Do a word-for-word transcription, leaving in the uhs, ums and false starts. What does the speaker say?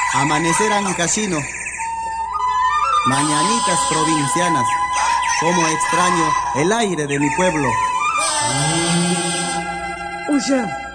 Amanecerán en casino, mañanitas provincianas, como extraño el aire de mi pueblo. Oye,